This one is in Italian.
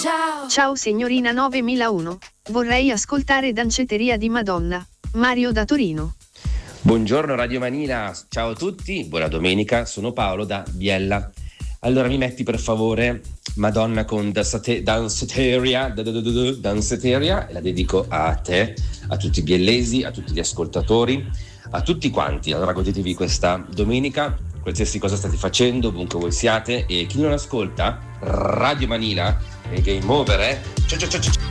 Ciao signorina 9001. Vorrei ascoltare Dancetteria di Madonna. Mario da Torino. Buongiorno Radio Manila, ciao a tutti, buona domenica, sono Paolo da Biella. Allora mi metti per favore Madonna con Dancetteria, e la dedico a te, a tutti i biellesi, a tutti gli ascoltatori, a tutti quanti. Allora godetevi questa domenica, qualsiasi cosa state facendo, ovunque voi siate, e chi non ascolta Radio Manila è game over, Ciao ciao ciao ciao.